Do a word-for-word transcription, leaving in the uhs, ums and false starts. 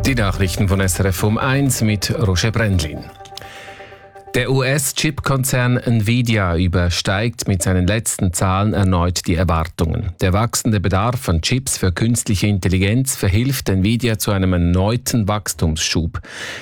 Die Nachrichten von S R F um eins mit Roger Brendlin. Der U S-Chip-Konzern Nvidia übersteigt mit seinen letzten Zahlen erneut die Erwartungen. Der wachsende Bedarf an Chips für künstliche Intelligenz verhilft Nvidia zu einem erneuten Wachstumsschub.